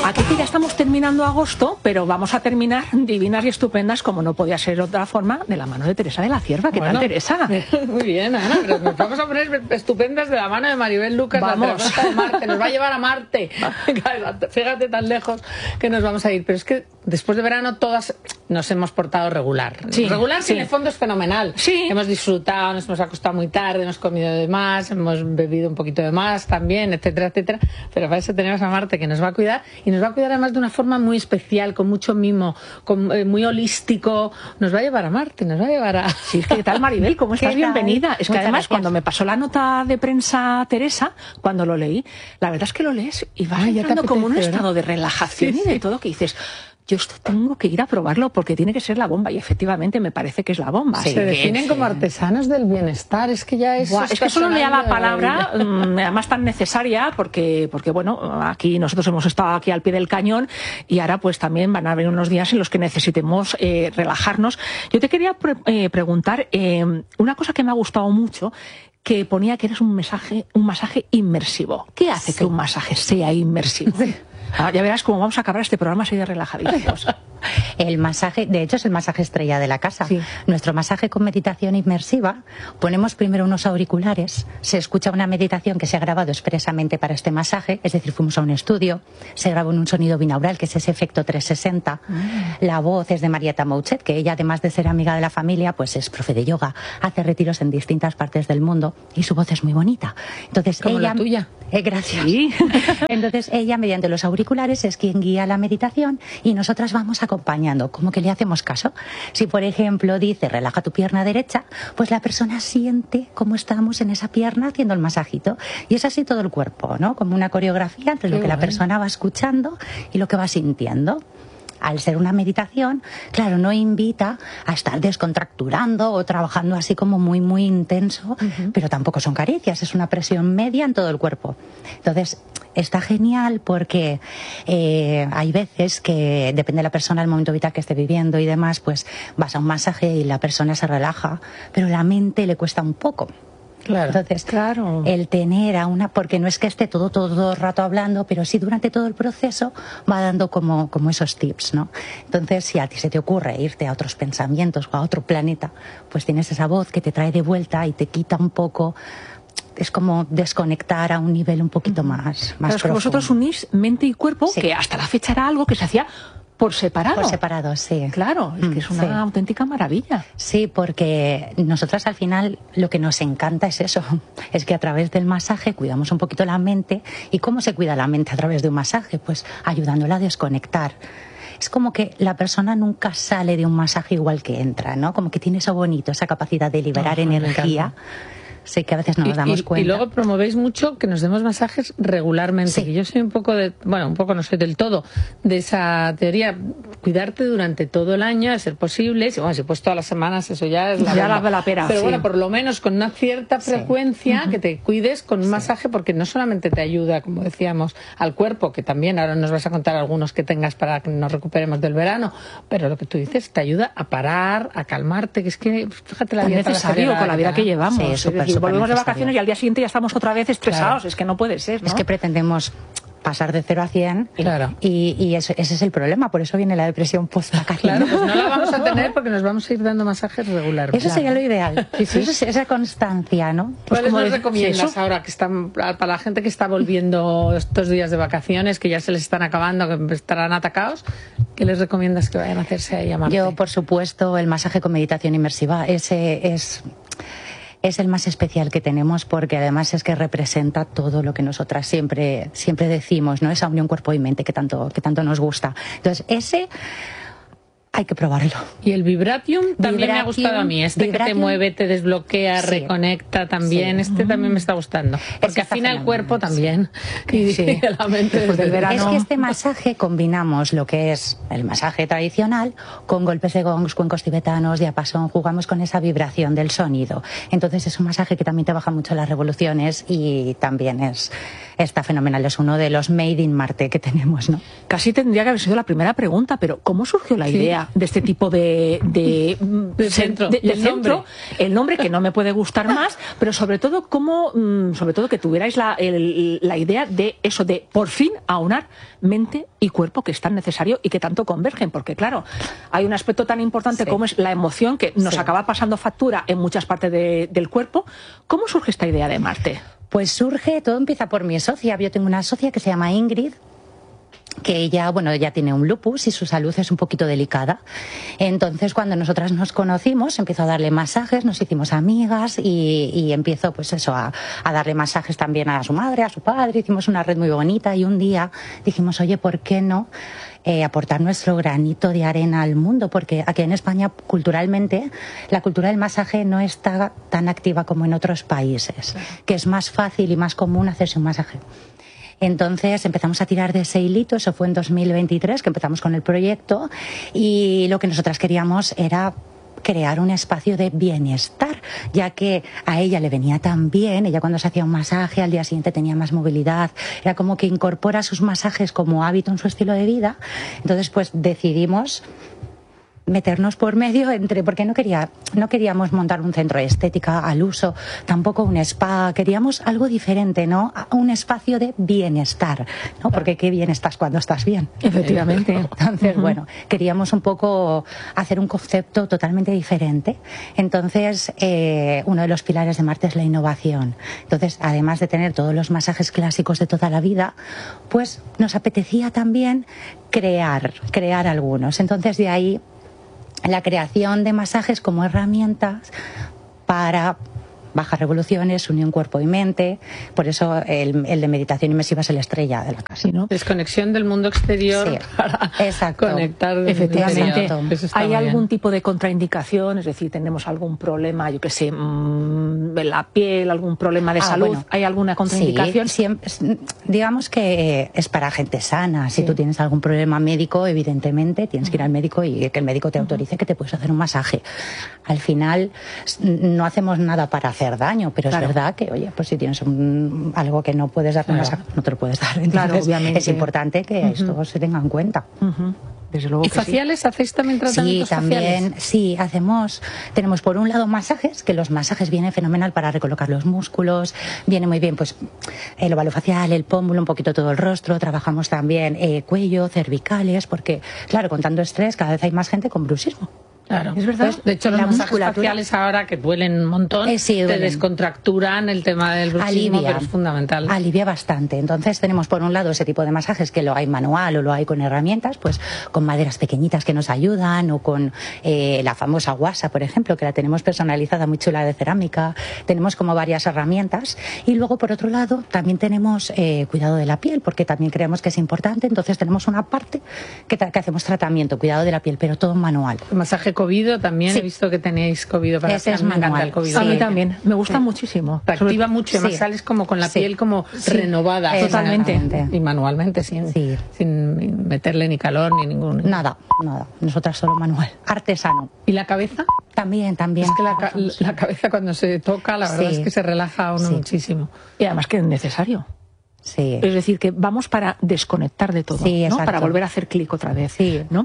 Aquí que ya estamos terminando agosto, pero vamos a terminar divinas y estupendas, como no podía ser de otra forma, de la mano de Teresa de la Cierva. ¿Qué tal, Teresa? Muy bien, Ana, pero nos vamos a poner estupendas de la mano de Maribel Lucas, vamos. La terapeuta de Marte, nos va a llevar a Marte. Fíjate tan lejos que nos vamos a ir. Pero es que después de verano todas nos hemos portado regular. Sí, regular, sí. en el fondo es fenomenal. Sí. Hemos disfrutado, nos hemos acostado muy tarde, hemos comido de más, hemos bebido un poquito de más también, etcétera, etcétera. Pero para eso tenemos a Marte, que nos va a cuidar, y nos va a cuidar además de una forma muy especial, con mucho mimo, muy holístico. Nos va a llevar a Marte, nos va a llevar a... Sí, ¿qué tal, Maribel? ¿Cómo estás? Bienvenida. Es que Muchas además, gracias. cuando me pasó la nota de prensa Teresa, cuando lo leí, la verdad es que lo lees y vas entrando como en un estado de relajación y de todo, que dices... Yo esto tengo que ir a probarlo porque tiene que ser la bomba, y efectivamente me parece que es la bomba. Se definen como artesanos del bienestar, es que ya es... Es que solo lea la palabra, además tan necesaria, porque bueno, aquí nosotros hemos estado aquí al pie del cañón y ahora pues también van a haber unos días en los que necesitemos relajarnos. Yo te quería preguntar una cosa que me ha gustado mucho, que ponía que eres un masaje inmersivo. ¿Qué hace que un masaje sea inmersivo? Ya verás cómo vamos a acabar este programa así de relajaditos. El masaje, de hecho, es el masaje estrella de la casa. Sí. Nuestro masaje con meditación inmersiva, ponemos primero unos auriculares, se escucha una meditación que se ha grabado expresamente para este masaje, es decir, fuimos a un estudio, se grabó en un sonido binaural, que es ese efecto 360. La voz es de Marieta Mouchet, que ella, además de ser amiga de la familia, pues es profe de yoga, hace retiros en distintas partes del mundo y su voz es muy bonita. Entonces, como ella, la tuya. Gracias. Sí. Entonces ella, mediante los auriculares, es quien guía la meditación y nosotras vamos acompañando, como que le hacemos caso. Si, por ejemplo, dice relaja tu pierna derecha, pues la persona siente cómo estamos en esa pierna haciendo el masajito. Y es así todo el cuerpo, ¿no? Como una coreografía entre lo que la persona va escuchando y lo que va sintiendo. Al ser una meditación, claro, no invita a estar descontracturando o trabajando así como muy, muy intenso, pero tampoco son caricias, es una presión media en todo el cuerpo. Entonces, está genial porque hay veces que, depende de la persona, el momento vital que esté viviendo y demás, pues vas a un masaje y la persona se relaja, pero la mente le cuesta un poco. Claro. Entonces, el tener a una, porque no es que esté todo el rato hablando, pero sí durante todo el proceso va dando como esos tips, ¿no? Entonces, si a ti se te ocurre irte a otros pensamientos o a otro planeta, pues tienes esa voz que te trae de vuelta y te quita un poco. Es como desconectar a un nivel un poquito más profundo. Vosotros unís mente y cuerpo, sí, que hasta la fecha era algo que se hacía por separado. Por separado, sí. Claro, es que es una auténtica maravilla. Sí, porque nosotras al final lo que nos encanta es eso, es que a través del masaje cuidamos un poquito la mente. ¿Y cómo se cuida la mente a través de un masaje? Pues ayudándola a desconectar. Es como que la persona nunca sale de un masaje igual que entra, ¿no? Como que tiene eso bonito, esa capacidad de liberar energía. Sí, que a veces no nos damos cuenta. Y luego promovéis mucho que nos demos masajes regularmente. Sí. Que yo soy un poco no soy del todo de esa teoría. Cuidarte durante todo el año, a ser posible. Si pues todas las semanas, eso ya es la pera. Pero sí, bueno, por lo menos con una cierta frecuencia, que te cuides con un masaje, porque no solamente te ayuda, como decíamos, al cuerpo, que también ahora nos vas a contar algunos que tengas para que nos recuperemos del verano, pero lo que tú dices, te ayuda a parar, a calmarte, que es que, fíjate la vida tan necesario con la vida que llevamos. Sí, súper volvemos de vacaciones y al día siguiente ya estamos otra vez estresados. Claro. Es que no puede ser, ¿no? Es que pretendemos pasar de 0 a 100 claro. y ese es el problema, por eso viene la depresión post-vacaciones. Claro, pues no la vamos a tener porque nos vamos a ir dando masajes regularmente. Eso sería lo ideal. Eso es esa constancia, ¿no? Pues ¿cuáles nos recomiendas ahora que están, para la gente que está volviendo estos días de vacaciones, que ya se les están acabando, que estarán atacados? ¿Qué les recomiendas que vayan a hacerse ahí a Marte? Yo, por supuesto, el masaje con meditación inmersiva, ese es el más especial que tenemos, porque además es que representa todo lo que nosotras siempre decimos, ¿no? Esa unión cuerpo y mente que tanto nos gusta. Entonces, ese hay que probarlo. Y el Vibratium también me ha gustado a mí. Que te mueve, te desbloquea, sí, reconecta también. Sí. También me está gustando. Porque afina el cuerpo también. Sí. Y la mente desde el verano. Es que este masaje combinamos lo que es el masaje tradicional con golpes de gongs, cuencos tibetanos, diapasón. Jugamos con esa vibración del sonido. Entonces es un masaje que también te baja mucho las revoluciones y también está fenomenal. Es uno de los Made in Marte que tenemos, ¿no? Casi tendría que haber sido la primera pregunta, pero ¿cómo surgió la idea de este tipo de centro. Centro, el nombre que no me puede gustar más, pero sobre todo que tuvierais la idea de eso, de por fin aunar mente y cuerpo, que es tan necesario y que tanto convergen, porque claro, hay un aspecto tan importante como es la emoción, que nos acaba pasando factura en muchas partes del cuerpo. ¿Cómo surge esta idea de Marte? Pues todo empieza por mi socia. Yo tengo una socia que se llama Ingrid, que ella tiene un lupus y su salud es un poquito delicada. Entonces, cuando nosotras nos conocimos, empezó a darle masajes, nos hicimos amigas y empezó pues eso, a darle masajes también a su madre, a su padre. Hicimos una red muy bonita y un día dijimos, oye, ¿por qué no aportar nuestro granito de arena al mundo? Porque aquí en España, culturalmente, la cultura del masaje no está tan activa como en otros países, que es más fácil y más común hacerse un masaje. Entonces empezamos a tirar de ese hilito, eso fue en 2023 que empezamos con el proyecto, y lo que nosotras queríamos era crear un espacio de bienestar, ya que a ella le venía tan bien. Ella, cuando se hacía un masaje, al día siguiente tenía más movilidad, era como que incorpora sus masajes como hábito en su estilo de vida. Entonces pues decidimos meternos por medio porque no queríamos montar un centro de estética al uso, tampoco un spa, queríamos algo diferente, ¿no? Un espacio de bienestar, ¿no? Porque qué bien estás cuando estás bien. Efectivamente. Entonces, bueno, queríamos un poco hacer un concepto totalmente diferente. Entonces, uno de los pilares de Marte es la innovación. Entonces, además de tener todos los masajes clásicos de toda la vida, pues nos apetecía también crear algunos. Entonces, de ahí la creación de masajes como herramientas para bajas revoluciones, unión cuerpo y mente. Por eso el de meditación inmersiva es la estrella de la casa. Sí, ¿no? Desconexión del mundo exterior para conectar. Efectivamente. ¿Hay algún bien. tipo de contraindicación? Es decir, ¿tenemos algún problema, yo qué sé, de la piel, algún problema de salud? Bueno, ¿hay alguna contraindicación? Sí, digamos que es para gente sana. Si tú tienes algún problema médico, evidentemente tienes que ir al médico y que el médico te autorice que te puedes hacer un masaje. Al final no hacemos nada para hacer daño, pero es verdad que, oye, pues si tienes algo que no puedes dar, no te lo puedes dar. Entonces, obviamente. Es importante que esto se tenga en cuenta. Desde luego. ¿Y faciales? ¿Hacéis también tratamientos faciales? Sí, tenemos por un lado masajes, que los masajes vienen fenomenal para recolocar los músculos, viene muy bien pues el óvalo facial, el pómulo, un poquito todo el rostro. Trabajamos también cuello, cervicales, porque claro, con tanto estrés cada vez hay más gente con bruxismo. Claro, es verdad. Pues, de hecho, los masajes faciales ahora, que duelen un montón, te descontracturan el tema del bruxismo, pero es fundamental. Alivia bastante. Entonces tenemos por un lado ese tipo de masajes que lo hay manual o lo hay con herramientas, pues con maderas pequeñitas que nos ayudan, o con la famosa guasa, por ejemplo, que la tenemos personalizada, muy chula, de cerámica. Tenemos como varias herramientas. Y luego, por otro lado, también tenemos cuidado de la piel, porque también creemos que es importante. Entonces tenemos una parte que hacemos tratamiento, cuidado de la piel, pero todo manual. El masaje COVID también, he visto que tenéis COVID para ese es manual. Me encanta el COVID. A mí también, me gusta muchísimo. Te activa mucho, además sales como con la piel como renovada. Totalmente. Y manualmente, sin meterle ni calor ni ningún... Nada. Nosotras solo manual. Artesano. ¿Y la cabeza? También. Es que la cabeza cuando se toca, la verdad es que se relaja uno muchísimo. Y además que es necesario. Sí. Es decir, que vamos para desconectar de todo, ¿no? Para volver a hacer clic otra vez, ¿no?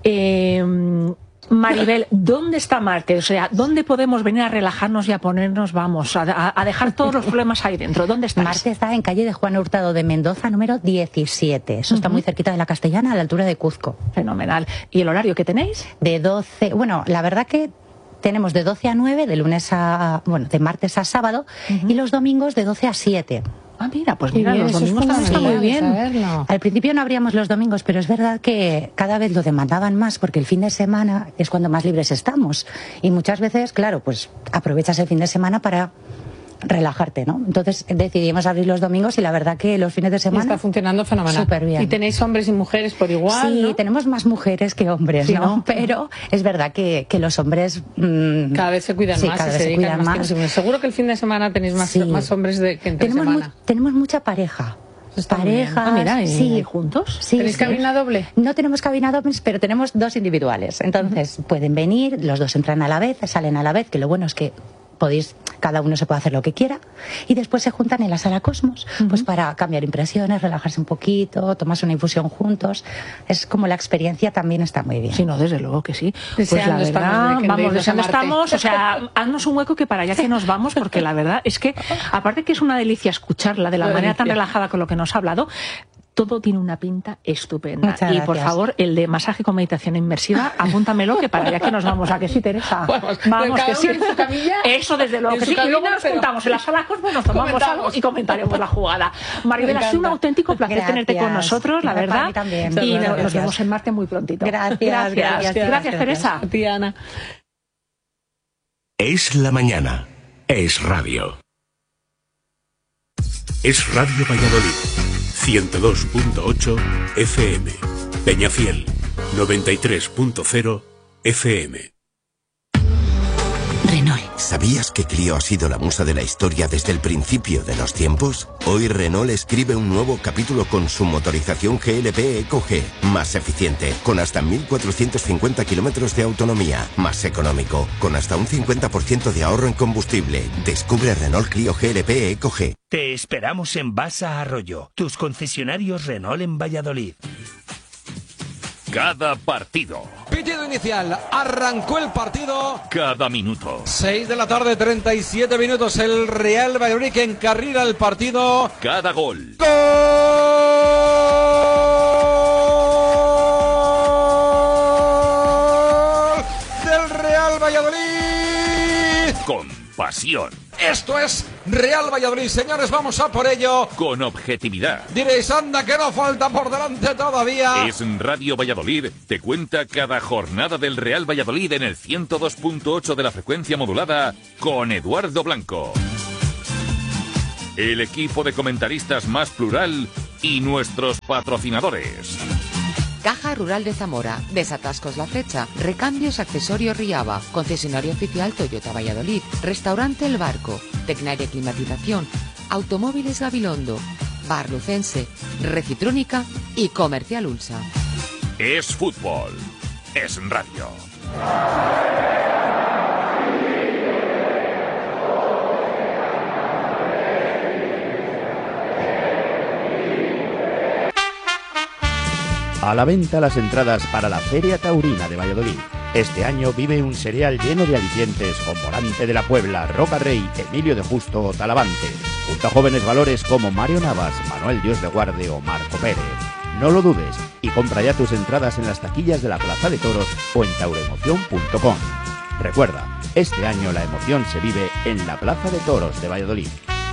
Maribel, ¿dónde está Marte? O sea, ¿dónde podemos venir a relajarnos y a ponernos, a dejar todos los problemas ahí dentro? ¿Dónde está? Marte está en calle de Juan Hurtado de Mendoza, número 17. Eso está muy cerquita de la Castellana, a la altura de Cuzco. Fenomenal. ¿Y el horario que tenéis? De 12... Bueno, la verdad que tenemos de 12 a 9, de martes a sábado, y los domingos de 12 a 7. Ah, mira, pues mira, los domingos también está muy bien. Al principio no abríamos los domingos, pero es verdad que cada vez lo demandaban más, porque el fin de semana es cuando más libres estamos. Y muchas veces, claro, pues aprovechas el fin de semana para relajarte, ¿no? Entonces decidimos abrir los domingos y la verdad que los fines de semana... Y está funcionando fenomenal. Súper bien. ¿Y tenéis hombres y mujeres por igual? Sí, ¿no? tenemos más mujeres que hombres, ¿no? Pero es verdad que los hombres... cada vez se cuidan más, cada vez se cuidan más. Seguro que el fin de semana tenéis más hombres que entre semana. Tenemos mucha pareja. Parejas, mira, ¿y juntos? Sí, ¿Tenéis cabina doble? No tenemos cabina doble, pero tenemos 2 individuales. Entonces pueden venir, los 2 entran a la vez, salen a la vez, que lo bueno es que podéis, cada uno se puede hacer lo que quiera, y después se juntan en la sala Cosmos, pues para cambiar impresiones, relajarse un poquito, tomarse una infusión juntos. Es como la experiencia también está muy bien. Sí, no, desde luego que sí. Deseando pues la verdad, vamos, deseando estamos, o sea, haznos un hueco que para allá que nos vamos, porque la verdad es que, aparte que es una delicia escucharla de la manera tan relajada con lo que nos ha hablado, todo tiene una pinta estupenda. Muchas y por gracias. favor, el de masaje con meditación inmersiva, apúntamelo, que para allá que nos vamos. ¿A que sí, Teresa? Vamos, que sí. En su camilla, eso desde luego que sí. Y luego nos juntamos en la sala Cosmos, nos tomamos algo y comentaremos la jugada. Maribel, ha sido un auténtico placer tenerte con nosotros, la verdad. Para mí también. Y nos vemos en Marte muy prontito. Gracias. Gracias, Teresa. Diana. Es la mañana. Es radio. Es Radio Valladolid. 102.8 FM. Peñafiel. 93.0 FM. Renault. ¿Sabías que Clio ha sido la musa de la historia desde el principio de los tiempos? Hoy Renault escribe un nuevo capítulo con su motorización GLP EcoG, más eficiente, con hasta 1.450 kilómetros de autonomía, más económico, con hasta un 50% de ahorro en combustible. Descubre Renault Clio GLP EcoG. Te esperamos en Basa Arroyo, tus concesionarios Renault en Valladolid. Cada partido. Pitido inicial. Arrancó el partido. Cada minuto. 6 de la tarde, 37 minutos. El Real Valladolid que encarrila el partido. Cada gol. ¡Gol del Real Valladolid! Con pasión. Esto es Real Valladolid, señores, vamos a por ello. Con objetividad. Diréis, anda, que no falta por delante todavía. Es Radio Valladolid, te cuenta cada jornada del Real Valladolid en el 102.8 de la frecuencia modulada con Eduardo Blanco. El equipo de comentaristas más plural y nuestros patrocinadores. Caja Rural de Zamora, Desatascos La Flecha, Recambios Accesorios Riava, Concesionario Oficial Toyota Valladolid, Restaurante El Barco, Tecnaria Climatización, Automóviles Gabilondo, Bar Lucense, Recitrónica y Comercial Ulsa. Es fútbol, es radio. A la venta las entradas para la Feria Taurina de Valladolid. Este año vive un serial lleno de alicientes con Morante de la Puebla, Roca Rey, Emilio de Justo o Talavante, junto a jóvenes valores como Mario Navas, Manuel Dios de Guarde o Marco Pérez. No lo dudes y compra ya tus entradas en las taquillas de la Plaza de Toros o en tauremoción.com. Recuerda, este año la emoción se vive en la Plaza de Toros de Valladolid.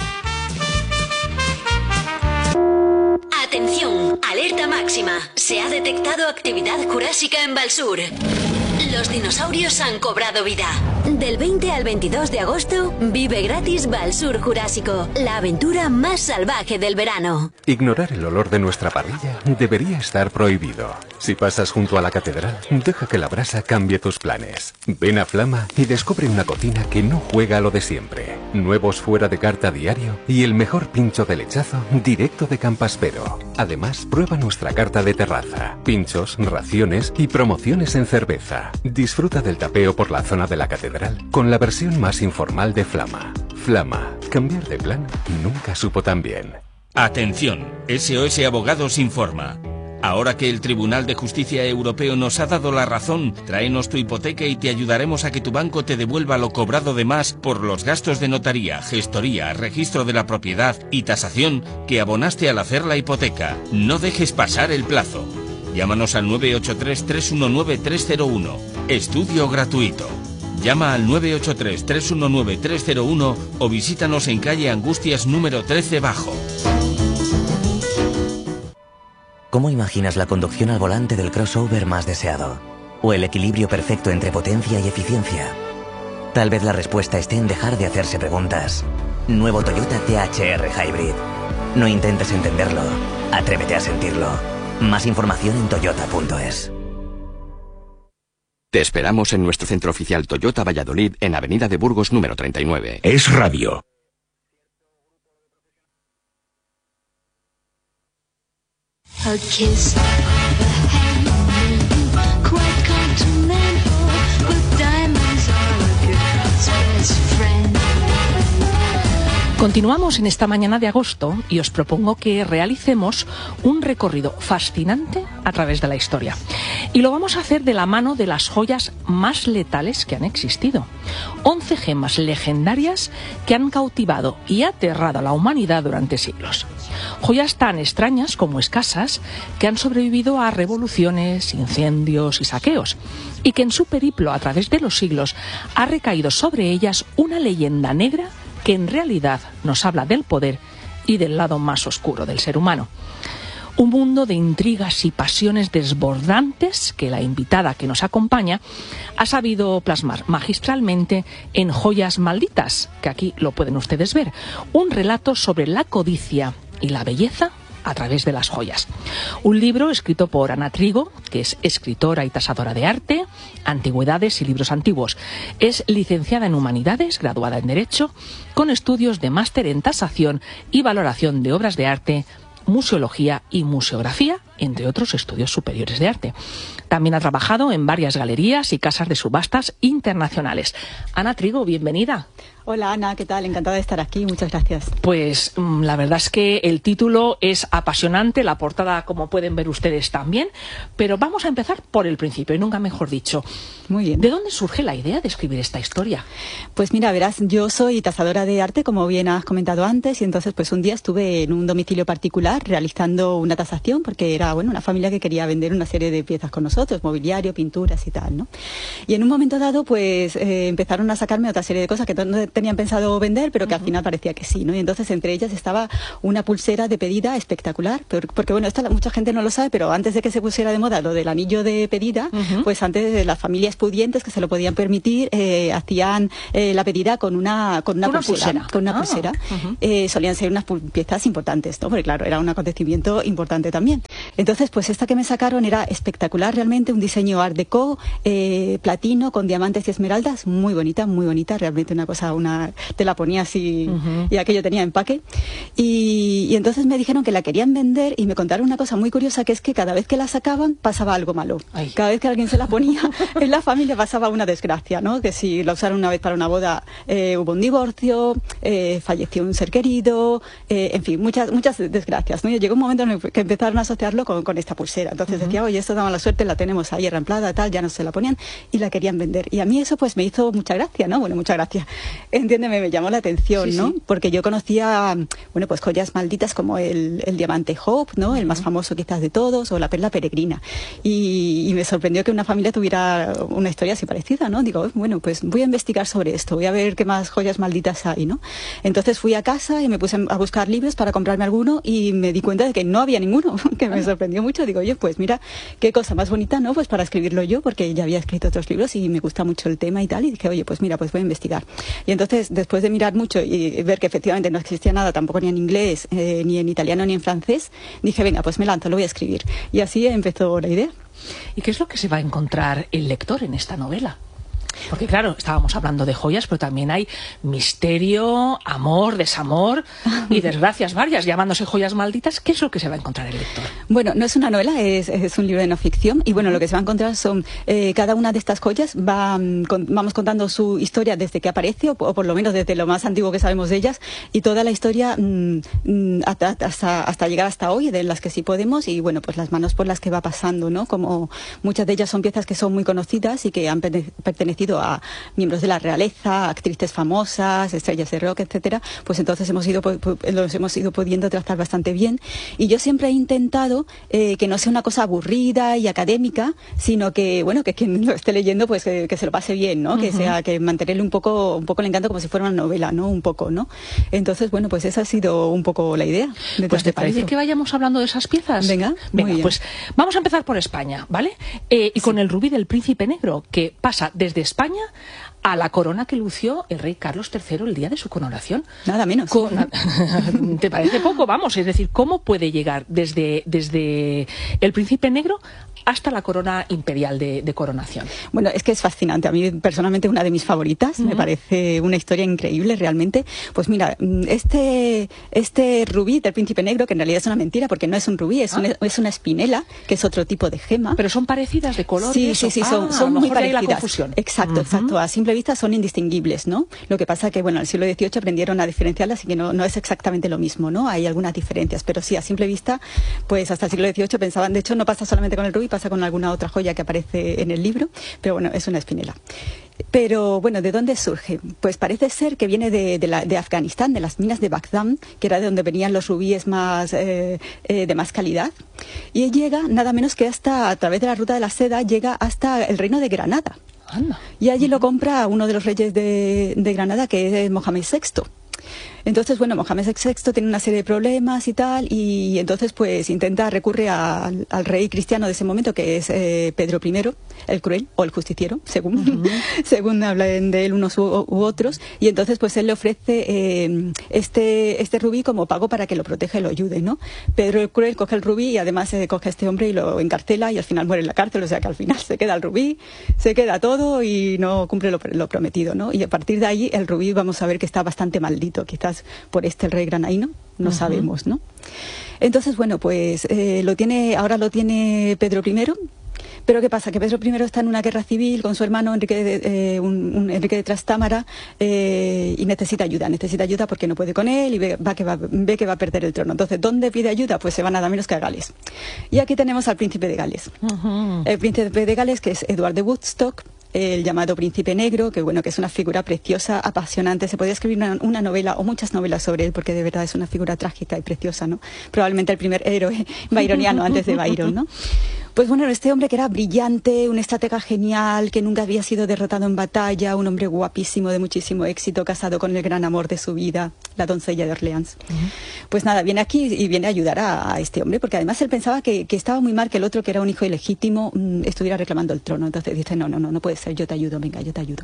Atención, alerta máxima. Se ha detectado actividad jurásica en Valsur. Los dinosaurios han cobrado vida. Del 20 al 22 de agosto, vive gratis Valsur Jurásico, la aventura más salvaje del verano. Ignorar el olor de nuestra parrilla debería estar prohibido. Si pasas junto a la catedral, deja que la brasa cambie tus planes. Ven a Flama y descubre una cocina que no juega a lo de siempre. Nuevos fuera de carta diario y el mejor pincho de lechazo directo de Campaspero. Además, prueba nuestra carta de terraza, pinchos, raciones y promociones en cerveza. Disfruta del tapeo por la zona de la catedral con la versión más informal de Flama. Flama, cambiar de plan nunca supo tan bien. Atención, SOS Abogados informa. Ahora que el Tribunal de Justicia Europeo nos ha dado la razón, tráenos tu hipoteca y te ayudaremos a que tu banco te devuelva lo cobrado de más por los gastos de notaría, gestoría, registro de la propiedad y tasación que abonaste al hacer la hipoteca. No dejes pasar el plazo. Llámanos al 983-319-301. Estudio gratuito. Llama al 983-319-301 o visítanos en calle Angustias número 13 Bajo. ¿Cómo imaginas la conducción al volante del crossover más deseado? ¿O el equilibrio perfecto entre potencia y eficiencia? Tal vez la respuesta esté en dejar de hacerse preguntas. Nuevo Toyota THR Hybrid. No intentes entenderlo, atrévete a sentirlo. Más información en toyota.es. Te esperamos en nuestro centro oficial Toyota Valladolid en Avenida de Burgos número 39. Es radio. A kiss of a hand, quite continental, but diamonds are a girl's best friend. Continuamos en esta mañana de agosto y os propongo que realicemos un recorrido fascinante a través de la historia. Y lo vamos a hacer de la mano de las joyas más letales que han existido. 11 gemas legendarias que han cautivado y aterrado a la humanidad durante siglos. Joyas tan extrañas como escasas que han sobrevivido a revoluciones, incendios y saqueos, y que en su periplo a través de los siglos ha recaído sobre ellas una leyenda negra que en realidad nos habla del poder y del lado más oscuro del ser humano. Un mundo de intrigas y pasiones desbordantes que la invitada que nos acompaña ha sabido plasmar magistralmente en Joyas Malditas, que aquí lo pueden ustedes ver, un relato sobre la codicia y la belleza a través de las joyas. Un libro escrito por Ana Trigo, que es escritora y tasadora de arte, antigüedades y libros antiguos. Es licenciada en Humanidades, graduada en Derecho, con estudios de máster en tasación y valoración de obras de arte, museología y museografía, entre otros estudios superiores de arte. También ha trabajado en varias galerías y casas de subastas internacionales. Ana Trigo, bienvenida. Hola Ana, ¿qué tal? Encantada de estar aquí, muchas gracias. Pues la verdad es que el título es apasionante, la portada como pueden ver ustedes también, pero vamos a empezar por el principio y nunca mejor dicho. Muy bien. ¿De dónde surge la idea de escribir esta historia? Pues mira, verás, yo soy tasadora de arte, como bien has comentado antes, y entonces pues un día estuve en un domicilio particular realizando una tasación porque era una familia que quería vender una serie de piezas con nosotros, mobiliario, pinturas y tal, ¿no? Y en un momento dado pues empezaron a sacarme otra serie de cosas que no tenían pensado vender, pero que al final parecía que sí, ¿no? Y entonces entre ellas estaba una pulsera de pedida espectacular, porque esto mucha gente no lo sabe, pero antes de que se pusiera de moda lo del anillo de pedida, pues antes las familias pudientes que se lo podían permitir hacían la pedida con una pulsera. Con una pulsera. Solían ser unas piezas importantes, ¿no? Porque claro, era un acontecimiento importante también. Entonces, pues esta que me sacaron era espectacular realmente, un diseño art déco, platino con diamantes y esmeraldas, muy bonita, realmente te la ponías y aquello tenía empaque. Y entonces me dijeron que la querían vender y me contaron una cosa muy curiosa, que es que cada vez que la sacaban pasaba algo malo. Ay. Cada vez que alguien se la ponía en la familia pasaba una desgracia, ¿no? Que si la usaron una vez para una boda hubo un divorcio, falleció un ser querido, en fin, muchas desgracias, ¿no? Y llegó un momento en el que empezaron a asociarlo con esta pulsera. Entonces decía, oye, esto da mala suerte, la tenemos ahí reemplazada, tal, ya no se la ponían y la querían vender. Y a mí eso pues me hizo mucha gracia, ¿no? Bueno, mucha gracia. Entiéndeme, me llamó la atención, ¿no? Sí. Porque yo conocía, pues joyas malditas como el diamante Hope, ¿no? El más famoso quizás de todos, o la perla peregrina. Y me sorprendió que una familia tuviera una historia así parecida, ¿no? Digo, bueno, pues voy a investigar sobre esto, voy a ver qué más joyas malditas hay, ¿no? Entonces fui a casa y me puse a buscar libros para comprarme alguno y me di cuenta de que no había ninguno, que me sorprendió mucho. Digo, oye, pues mira, qué cosa más bonita, ¿no? Pues para escribirlo yo, porque ya había escrito otros libros y me gusta mucho el tema y tal, y dije, oye, pues mira, pues voy a investigar. Y entonces, después de mirar mucho y ver que efectivamente no existía nada, tampoco ni en inglés, ni en italiano, ni en francés, dije, venga, pues me lanzo, lo voy a escribir. Y así empezó la idea. ¿Y qué es lo que se va a encontrar el lector en esta novela? Porque claro, estábamos hablando de joyas, pero también hay misterio, amor, desamor y desgracias varias, llamándose Joyas Malditas. ¿Qué es lo que se va a encontrar el lector? Bueno, no es una novela, es un libro de no ficción. Y bueno, lo que se va a encontrar son cada una de estas joyas, vamos contando su historia desde que aparece, o por lo menos desde lo más antiguo que sabemos de ellas, y toda la historia hasta llegar hasta hoy, de las que sí podemos, y bueno, pues las manos por las que va pasando, ¿no? Como muchas de ellas son piezas que son muy conocidas y que han pertenecido a miembros de la realeza, actrices famosas, estrellas de rock, etcétera, pues entonces los hemos ido pudiendo tratar bastante bien. Y yo siempre he intentado que no sea una cosa aburrida y académica, sino que, bueno, que quien lo esté leyendo, pues que se lo pase bien, ¿no? Que sea, que mantenerle un poco el encanto como si fuera una novela, ¿no? Un poco, ¿no? Entonces, bueno, pues esa ha sido un poco la idea. Pues ¿te parece que vayamos hablando de esas piezas? Venga, pues vamos a empezar por España, ¿vale? Y con el rubí del Príncipe Negro, que pasa desde España a la corona que lució el rey Carlos III el día de su coronación. Nada menos. ¿Te parece poco? Vamos, es decir, ¿cómo puede llegar desde el Príncipe Negro hasta la corona imperial de coronación. Bueno, es que es fascinante. A mí personalmente una de mis favoritas. Me parece una historia increíble realmente. Pues mira, este rubí del príncipe negro, que en realidad es una mentira porque no es un rubí, es una espinela, que es otro tipo de gema. Pero son parecidas de color. Sí, son muy parecidas. La confusión. Exacto. A simple vista son indistinguibles, ¿no? Lo que pasa que, bueno, en el siglo XVIII aprendieron a diferenciarlas y que no es exactamente lo mismo, ¿no? Hay algunas diferencias, pero sí, a simple vista, pues hasta el siglo XVIII pensaban, de hecho no pasa solamente con el rubí, pasa con alguna otra joya que aparece en el libro, pero bueno, es una espinela. Pero bueno, ¿de dónde surge? Pues parece ser que viene de Afganistán, de las minas de Bagdad, que era de donde venían los rubíes más de más calidad, y llega nada menos que hasta, a través de la ruta de la seda, llega hasta el reino de Granada. Anda. Y allí lo compra uno de los reyes de Granada, que es Mohamed VI. Entonces, bueno, Mohamed VI tiene una serie de problemas y tal, y entonces pues recurre al rey cristiano de ese momento, que es Pedro I, el cruel, o el justiciero, según hablan de él unos u otros, y entonces pues él le ofrece este rubí como pago para que lo proteja y lo ayude, ¿no? Pedro el cruel coge el rubí y además coge a este hombre y lo encarcela, y al final muere en la cárcel, o sea que al final se queda el rubí, se queda todo y no cumple lo prometido, ¿no? Y a partir de ahí el rubí vamos a ver que está bastante maldito, quizás por el rey granaíno, no sabemos, ¿no? Entonces, bueno, pues ahora lo tiene Pedro I, pero ¿qué pasa? Que Pedro I está en una guerra civil con su hermano Enrique de Trastámara, y necesita ayuda porque no puede con él y ve que va a perder el trono. Entonces, ¿dónde pide ayuda? Pues se va nada menos que a Gales. Y aquí tenemos al príncipe de Gales. El príncipe de Gales, que es Edward de Woodstock, el llamado Príncipe Negro, que bueno, que es una figura preciosa, apasionante. Se podría escribir una novela o muchas novelas sobre él, porque de verdad es una figura trágica y preciosa, ¿no? Probablemente el primer héroe byroniano antes de Byron, ¿no? Pues bueno, este hombre que era brillante, un estratega genial, que nunca había sido derrotado en batalla, un hombre guapísimo, de muchísimo éxito, casado con el gran amor de su vida, la doncella de Orleans. Pues nada, viene aquí y viene a ayudar a este hombre, porque además él pensaba que estaba muy mal que el otro, que era un hijo ilegítimo, estuviera reclamando el trono. Entonces dice, no puede ser, yo te ayudo, venga, yo te ayudo.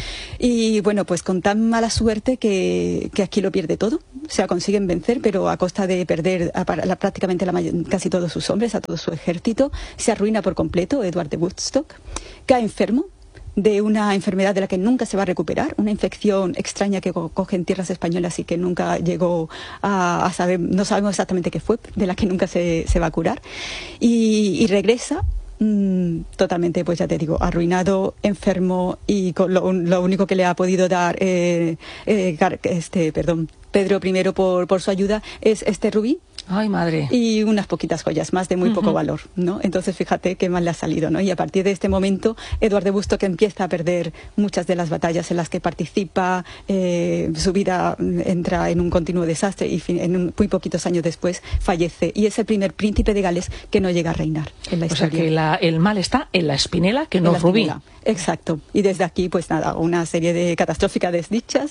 Y bueno, pues con tan mala suerte que aquí lo pierde todo. O sea, consiguen vencer, pero a costa de perder prácticamente casi todos sus hombres, a todo su ejército. Se arruina por completo Edward de Woodstock, cae enfermo de una enfermedad de la que nunca se va a recuperar, una infección extraña que coge en tierras españolas y que nunca llegó a saber, no sabemos exactamente qué fue, de la que nunca se va a curar, y regresa totalmente, pues ya te digo, arruinado, enfermo, y con lo único que le ha podido dar Pedro I por su ayuda es este rubí. Ay, madre. Y unas poquitas joyas, más de muy poco valor, ¿no? Entonces, fíjate qué mal le ha salido, ¿no? Y a partir de este momento, Edward de Woodstock empieza a perder muchas de las batallas en las que participa, su vida entra en un continuo desastre y muy poquitos años después fallece. Y es el primer príncipe de Gales que no llega a reinar en la historia. O sea que el mal está en la espinela, que no es rubí. Exacto. Y desde aquí, pues nada, una serie de catastróficas desdichas.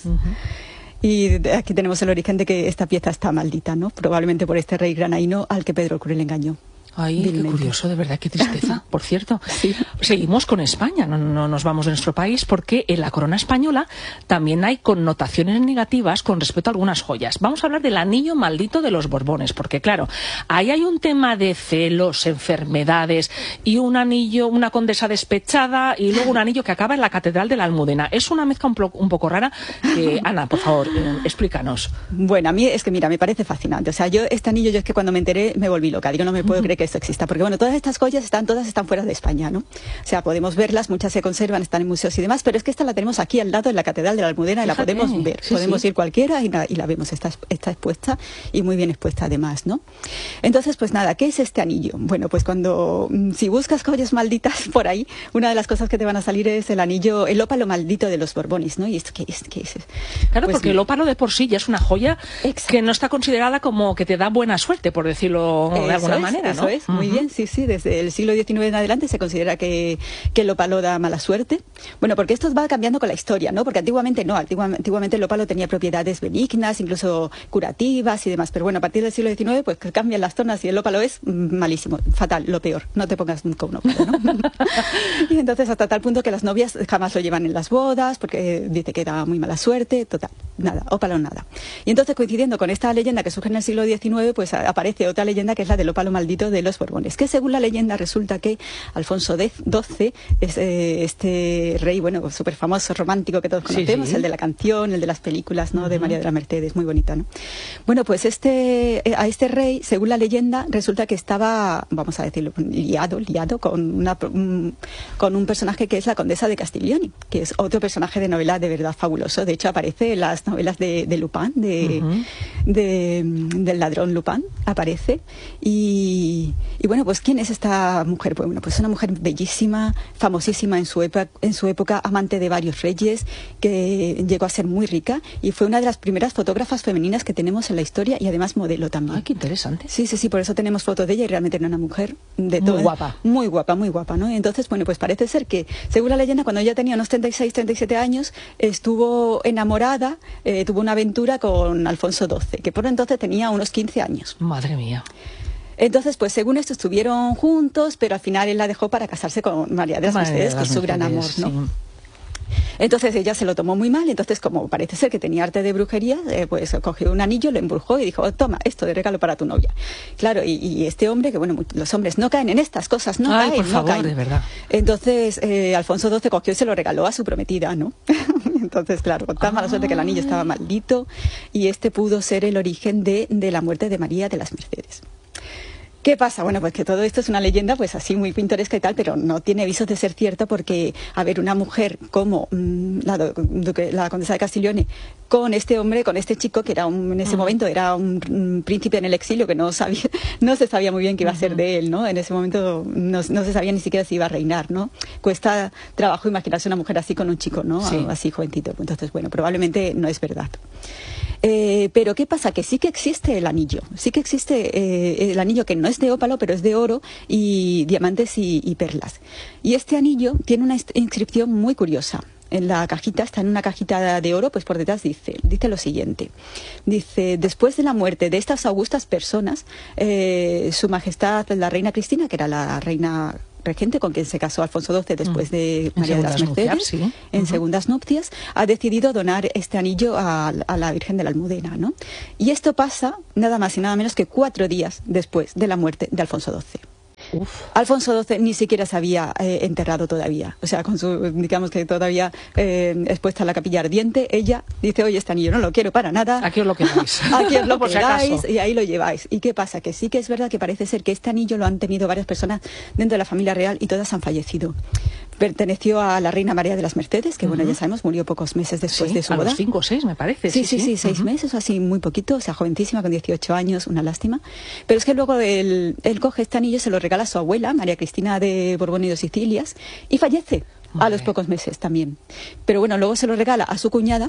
Y aquí tenemos el origen de que esta pieza está maldita, ¿no? Probablemente por este rey granaíno al que Pedro el Cruel engañó. Ay, qué curioso, de verdad, qué tristeza. Por cierto, sí. Seguimos con España, no nos vamos de nuestro país, porque en la corona española también hay connotaciones negativas con respecto a algunas joyas. Vamos a hablar del anillo maldito de los Borbones, porque claro, ahí hay un tema de celos, enfermedades, y un anillo, una condesa despechada, y luego un anillo que acaba en la Catedral de la Almudena. Es una mezcla un poco rara. Ana, por favor, explícanos. Bueno, a mí es que, mira, me parece fascinante. O sea, este anillo, yo es que cuando me enteré me volví loca. Digo, no me puedo creer que esto exista, porque bueno, todas estas joyas todas están fuera de España, ¿no? O sea, podemos verlas, muchas se conservan, están en museos y demás, pero es que esta la tenemos aquí al lado en la Catedral de la Almudena. Fíjate, y la podemos ver, podemos ir cualquiera y la vemos, está expuesta y muy bien expuesta además, ¿no? Entonces, pues nada, ¿qué es este anillo? Bueno, pues si buscas joyas malditas por ahí, una de las cosas que te van a salir es el anillo, el ópalo maldito de los Borbones, ¿no? ¿Y esto qué es? Claro, pues porque el ópalo de por sí ya es una joya que no está considerada como que te da buena suerte, por decirlo de alguna manera, ¿no? Eso es, muy bien, sí, desde el siglo XIX en adelante se considera que el ópalo da mala suerte. Bueno, porque esto va cambiando con la historia, ¿no? Porque antiguamente el ópalo tenía propiedades benignas, incluso curativas y demás, pero bueno, a partir del siglo XIX pues cambian las zonas y el ópalo es malísimo, fatal, lo peor, no te pongas nunca un ópalo, ¿no? Y entonces hasta tal punto que las novias jamás lo llevan en las bodas porque dice que da muy mala suerte, total, nada, ópalo nada. Y entonces, coincidiendo con esta leyenda que surge en el siglo XIX, pues aparece otra leyenda que es la del ópalo maldito de los Borbones, que según la leyenda resulta que Alfonso XII es este rey, bueno, súper famoso, romántico, que todos conocemos, el de la canción, el de las películas, ¿no? De María de la Mercedes, muy bonita, ¿no? Bueno, pues a este rey, según la leyenda, resulta que estaba, vamos a decirlo, liado con un personaje que es la condesa de Castiglioni, que es otro personaje de novela de verdad fabuloso. De hecho, aparece en las novelas de Lupin, del ladrón Lupin, aparece. Y bueno, pues ¿quién es esta mujer? Pues bueno, pues una mujer bellísima, famosísima en su época, amante de varios reyes, que llegó a ser muy rica y fue una de las primeras fotógrafas femeninas que tenemos en la historia y además modelo también. Ay, qué interesante. Sí, por eso tenemos fotos de ella y realmente era una mujer de muy guapa. Muy guapa, ¿no? Y entonces, bueno, pues parece ser que, según la leyenda, cuando ella tenía unos 36, 37 años, estuvo enamorada, tuvo una aventura con Alfonso XII, que por entonces tenía unos 15 años. Madre mía. Entonces, pues según esto estuvieron juntos, pero al final él la dejó para casarse con María de las Mercedes, que es su gran amor, ¿no? Sí. Entonces ella se lo tomó muy mal, entonces como parece ser que tenía arte de brujería, pues cogió un anillo, lo embrujó y dijo, toma, esto de regalo para tu novia. Claro, y este hombre, que bueno, los hombres no caen en estas cosas, no caen, por favor, no caen. De verdad. Entonces Alfonso XII cogió y se lo regaló a su prometida, ¿no? Entonces, claro, con tan mala suerte que el anillo estaba maldito y este pudo ser el origen de la muerte de María de las Mercedes. ¿Qué pasa? Bueno, pues que todo esto es una leyenda pues así muy pintoresca y tal, pero no tiene visos de ser cierta porque, a ver, una mujer como la condesa de Castiglione con este hombre, con este chico que era en ese momento era un príncipe en el exilio que no se sabía muy bien qué iba a ser de él, ¿no? En ese momento no se sabía ni siquiera si iba a reinar, ¿no? Cuesta trabajo imaginarse una mujer así con un chico, ¿no? Sí. Así jovencito. Entonces, bueno, probablemente no es verdad. Pero ¿qué pasa? Que sí que existe el anillo. Sí que existe el anillo que no es de ópalo, pero es de oro y diamantes y perlas. Y este anillo tiene una inscripción muy curiosa. En la cajita, está en una cajita de oro, pues por detrás dice lo siguiente. Dice, después de la muerte de estas augustas personas, Su Majestad la Reina Cristina, que era la reina regente con quien se casó Alfonso XII después de María de las Mercedes, en segundas nupcias, ha decidido donar este anillo a la Virgen de la Almudena, ¿no? Y esto pasa nada más y nada menos que 4 días después de la muerte de Alfonso XII. Alfonso XII ni siquiera se había enterrado todavía, o sea, con su, digamos que todavía expuesta a la capilla ardiente, ella dice, oye, este anillo no lo quiero para nada. Aquí os lo quedáis. Aquí os lo quedáis y ahí lo lleváis. ¿Y qué pasa? Que sí que es verdad que parece ser que este anillo lo han tenido varias personas dentro de la familia real y todas han fallecido. Perteneció a la reina María de las Mercedes, que bueno, ya sabemos, murió pocos meses después de su boda. A los 5 o 6, me parece. Sí, 6 meses o así, muy poquito, o sea, jovencísima, con 18 años, una lástima. Pero es que luego él coge este anillo, se lo regala a su abuela, María Cristina de Borbón y de Sicilias, y fallece a los pocos meses también. Pero bueno, luego se lo regala a su cuñada,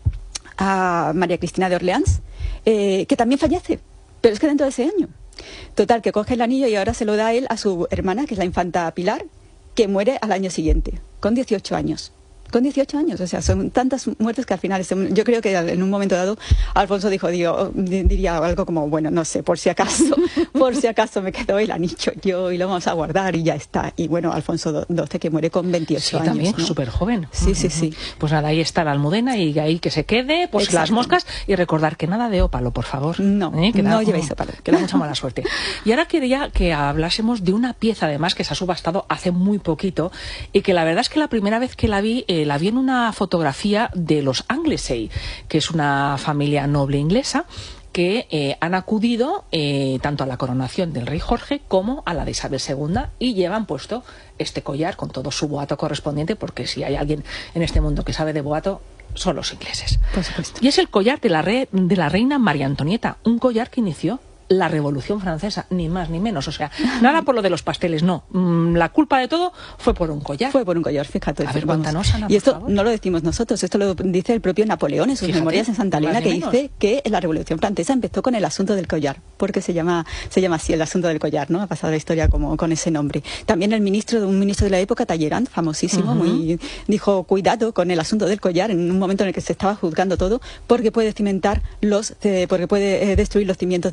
a María Cristina de Orleans, que también fallece, pero es que dentro de ese año. Total, que coge el anillo y ahora se lo da él a su hermana, que es la infanta Pilar, que muere al año siguiente, con 18 años. Con 18 años, o sea, son tantas muertes que al final, yo creo que en un momento dado, Alfonso diría algo como, bueno, no sé, por si acaso me quedó el anillo yo y lo vamos a guardar y ya está. Y bueno, Alfonso XII que muere con 28 años. También, ¿no? súper joven. Sí. Pues nada, ahí está la Almudena y ahí que se quede, pues las moscas y recordar que nada de ópalo, por favor. No, no llevéis ópalo. Que da mucha mala suerte. Y ahora quería que hablásemos de una pieza además que se ha subastado hace muy poquito y que la verdad es que la primera vez que la vi en una fotografía de los Anglesey, que es una familia noble inglesa que han acudido tanto a la coronación del rey Jorge como a la de Isabel II y llevan puesto este collar con todo su boato correspondiente, porque si hay alguien en este mundo que sabe de boato son los ingleses. Por supuesto. Y es el collar de la reina María Antonieta, un collar que inició la Revolución Francesa, ni más ni menos. O sea, nada por lo de los pasteles, no. La culpa de todo fue por un collar. Fue por un collar, fíjate. A ver, cuéntanos, Ana, y esto por favor. No lo decimos nosotros, esto lo dice el propio Napoleón en sus memorias en Santa Elena, que dice que la Revolución Francesa empezó con el asunto del collar, porque se llama así el asunto del collar, ¿no? Ha pasado la historia como con ese nombre. También un ministro de la época, Talleyrand, famosísimo, dijo, cuidado con el asunto del collar, en un momento en el que se estaba juzgando todo, porque puede cimentar porque puede destruir los cimientos de la monarquía.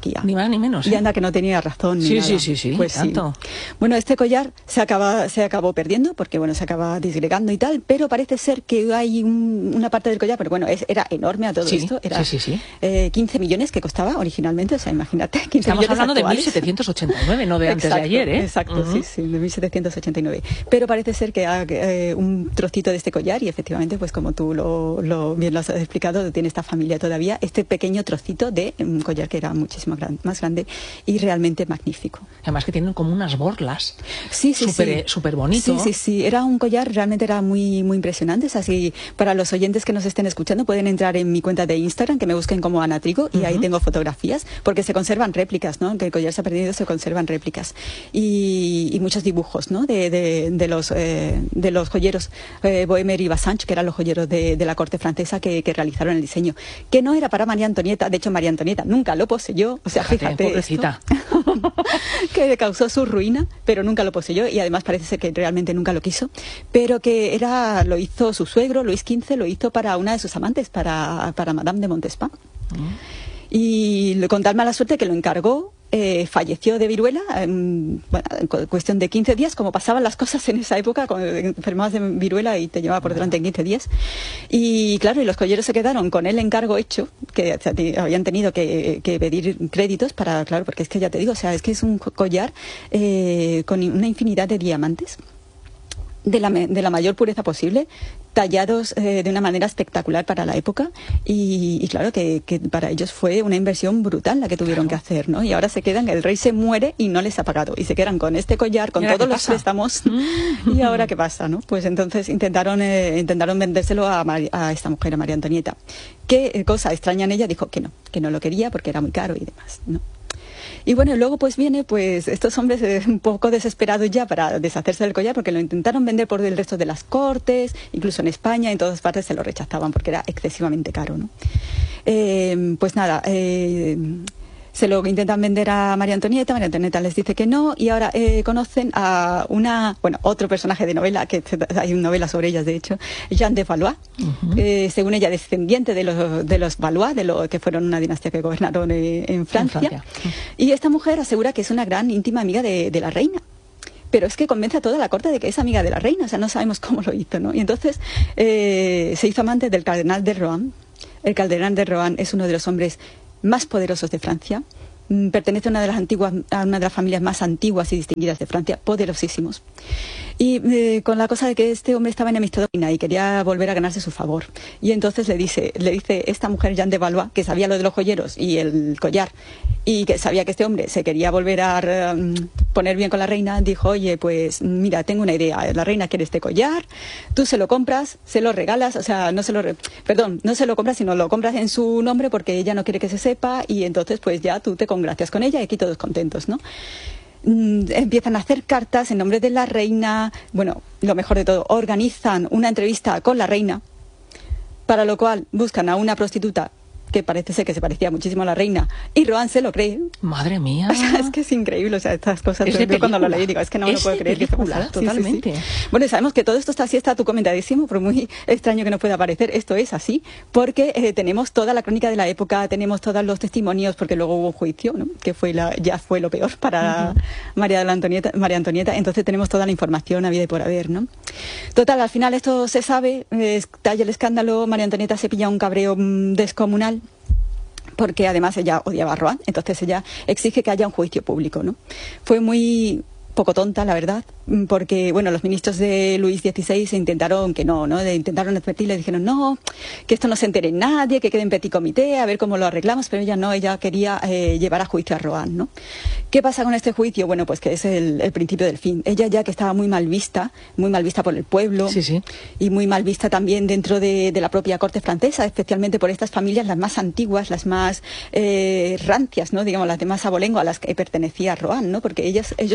monarquía. Ni más ni menos. Y anda que no tenía razón. Ni nada. Sí, pues tanto. Sí. Bueno, este collar se acabó perdiendo porque bueno, se acaba disgregando y tal, pero parece ser que hay una parte del collar, pero bueno, era enorme a todo esto. Era 15 millones que costaba originalmente, o sea, imagínate. 15 Estamos hablando actuales. de 1789, no de antes de ayer, ¿eh? Exacto, sí, de 1789. Pero parece ser que hay un trocito de este collar y efectivamente, pues como tú bien lo has explicado, tiene esta familia todavía, este pequeño trocito de un collar que era muchísimo más grande y realmente magnífico. Además que tienen como unas borlas. Sí. Súper bonito. Sí. Era un collar, realmente era muy, muy impresionante. Así, para los oyentes que nos estén escuchando, pueden entrar en mi cuenta de Instagram, que me busquen como Ana Trigo, y ahí tengo fotografías, porque se conservan réplicas, ¿no? Que el collar se ha perdido, se conservan réplicas. Y muchos dibujos, ¿no? De los joyeros Bohemer y Basanch, que eran los joyeros de la corte francesa que realizaron el diseño. Que no era para María Antonieta, de hecho María Antonieta nunca lo poseyó, o sea, fíjate pobrecita. Que causó su ruina, pero nunca lo poseyó y además parece ser que realmente nunca lo quiso, pero que lo hizo su suegro, Luis XV, lo hizo para una de sus amantes, para Madame de Montespan. Y con tal mala suerte que lo encargó, falleció de viruela, en cuestión de 15 días, como pasaban las cosas en esa época, cuando enfermabas de viruela y te llevaba por delante en 15 días. Y claro, y los colleros se quedaron con el encargo hecho, que habían tenido que pedir créditos claro, porque es que ya te digo, o sea, es que es un collar con una infinidad de diamantes. De la mayor pureza posible, tallados de una manera espectacular para la época y claro que para ellos fue una inversión brutal la que tuvieron que hacer, ¿no? Y ahora se quedan, el rey se muere y no les ha pagado y se quedan con este collar, con todos los préstamos y ahora qué pasa, ¿no? Pues entonces intentaron vendérselo a esta mujer, a María Antonieta. ¿Qué cosa extraña en ella? Dijo que no lo quería porque era muy caro y demás, ¿no? Y bueno, luego pues viene estos hombres un poco desesperados ya para deshacerse del collar porque lo intentaron vender por el resto de las cortes, incluso en España, en todas partes se lo rechazaban porque era excesivamente caro, ¿no? Pues nada, se lo intentan vender a María Antonieta les dice que no y ahora conocen a otro personaje de novela, que hay una novela sobre ellas de hecho, Jeanne de Valois, según ella descendiente de los Valois, que fueron una dinastía que gobernaron en Francia. Y esta mujer asegura que es una gran íntima amiga de la reina. Pero es que convence a toda la corte de que es amiga de la reina, o sea, no sabemos cómo lo hizo, ¿no? Y entonces se hizo amante del cardenal de Rohan. El cardenal de Rohan es uno de los hombres más poderosos de Francia, pertenece a una de las familias más antiguas y distinguidas de Francia, poderosísimos. Y con la cosa de que este hombre estaba enemistado y quería volver a ganarse su favor. Y entonces le dice esta mujer, Jeanne de Valois, que sabía lo de los joyeros y el collar, y que sabía que este hombre se quería volver a poner bien con la reina, dijo, oye, pues mira, tengo una idea, la reina quiere este collar, tú se lo compras, se lo regalas, o sea, no se lo compras, sino lo compras en su nombre porque ella no quiere que se sepa y entonces pues ya tú te congracias con ella y aquí todos contentos, ¿no? Empiezan a hacer cartas en nombre de la reina, bueno, lo mejor de todo, organizan una entrevista con la reina, para lo cual buscan a una prostituta que parece ser que se parecía muchísimo a la reina, y Rohan se lo cree. Madre mía. O sea, es que es increíble, o sea, estas cosas, yo cuando lo leí digo, es que no me lo puedo creer. Película, totalmente. Sí. Bueno, sabemos que todo esto está documentadísimo, por muy extraño que nos pueda parecer, esto es así, porque tenemos toda la crónica de la época, tenemos todos los testimonios, porque luego hubo un juicio, ¿no? Que ya fue lo peor para María Antonieta, entonces tenemos toda la información habida y por haber, ¿no? Total, al final esto se sabe, estalla el escándalo, María Antonieta se pilla un cabreo descomunal, porque además ella odiaba a Rohan, entonces ella exige que haya un juicio público, ¿no? Fue muy poco tonta, la verdad, porque, bueno, los ministros de Luis XVI intentaron que no, intentaron advertirle, dijeron, no, que esto no se entere nadie, que quede en petit comité, a ver cómo lo arreglamos, pero ella no, ella quería llevar a juicio a Rohan, ¿no? ¿Qué pasa con este juicio? Bueno, pues que es el principio del fin. Ella ya que estaba muy mal vista por el pueblo, y muy mal vista también dentro de la propia corte francesa, especialmente por estas familias, las más antiguas, las más rancias, ¿no? Digamos, las de más abolengo, a las que pertenecía Rohan, ¿no? Porque ellos lo ven como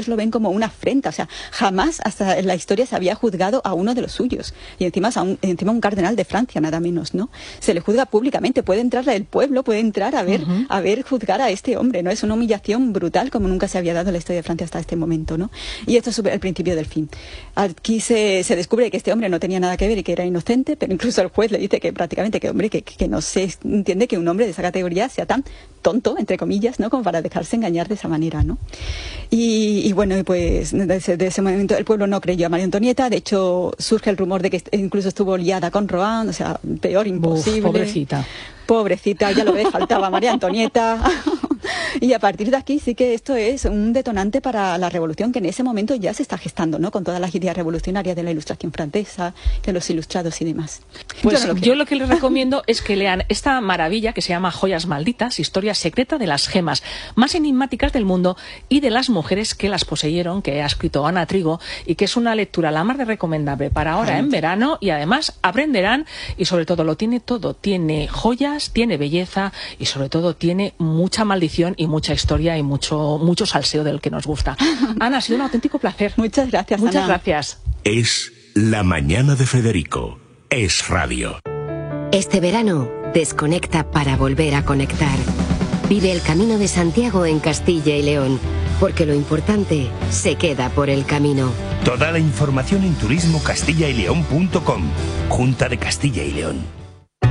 como una afrenta. O sea, jamás hasta en la historia se había juzgado a uno de los suyos. Y encima un cardenal de Francia, nada menos, ¿no? Se le juzga públicamente, puede entrar el pueblo, puede entrar a ver juzgar a este hombre, ¿no? Es una humillación brutal como nunca se había dado en la historia de Francia hasta este momento, ¿no? Y esto es el principio del fin. Aquí se descubre que este hombre no tenía nada que ver y que era inocente, pero incluso el juez le dice que prácticamente que no se entiende que un hombre de esa categoría sea tan tonto, entre comillas, ¿no? Como para dejarse engañar de esa manera, ¿no? Y bueno, pues desde ese momento el pueblo no creyó a María Antonieta. De hecho, surge el rumor de que incluso estuvo liada con Rohan, o sea, peor imposible. Pobrecita, ya lo ves, faltaba María Antonieta. Y a partir de aquí sí que esto es un detonante para la revolución que en ese momento ya se está gestando, ¿no? Con todas las ideas revolucionarias de la Ilustración francesa, de los ilustrados y demás. Pues yo lo que les recomiendo es que lean esta maravilla que se llama Joyas Malditas, historia secreta de las gemas más enigmáticas del mundo y de las mujeres que las poseyeron, que ha escrito Ana Trigo, y que es una lectura la más de recomendable para ahora en verano, y además aprenderán, y sobre todo lo tiene todo, tiene joyas, tiene belleza y sobre todo tiene mucha maldición y mucha historia y mucho salseo del que nos gusta. Ana, ha sido un auténtico placer. Muchas gracias, Muchas Ana. gracias. Es La Mañana de Federico. Es radio. Este verano, desconecta para volver a conectar. Vive el Camino de Santiago en Castilla y León, porque lo importante se queda por el camino. Toda la información en turismocastillaileón.com. Junta de Castilla y León.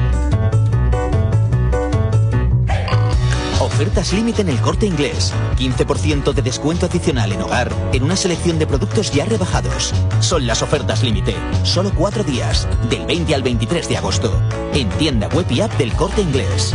Ofertas límite en El Corte Inglés. 15% de descuento adicional en hogar en una selección de productos ya rebajados. Son las ofertas límite. Solo 4 días, del 20 al 23 de agosto. En tienda web y app del Corte Inglés.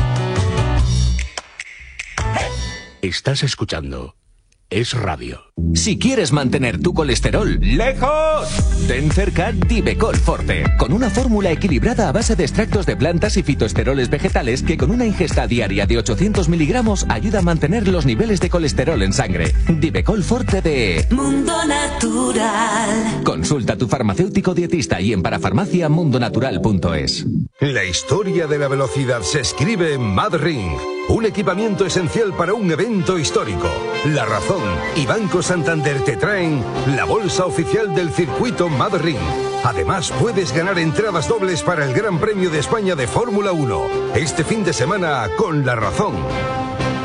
Estás escuchando Es Radio. Si quieres mantener tu colesterol lejos, ten cerca Divecol Forte, con una fórmula equilibrada a base de extractos de plantas y fitoesteroles vegetales que con una ingesta diaria de 800 miligramos ayuda a mantener los niveles de colesterol en sangre. Divecol Forte de Mundo Natural. Consulta a tu farmacéutico dietista y en parafarmaciamundonatural.es. La historia de la velocidad se escribe en MadRing, un equipamiento esencial para un evento histórico. La Razón y Banco Santander te traen la bolsa oficial del circuito MadRing. Además, puedes ganar entradas dobles para el Gran Premio de España de Fórmula 1 este fin de semana con La Razón.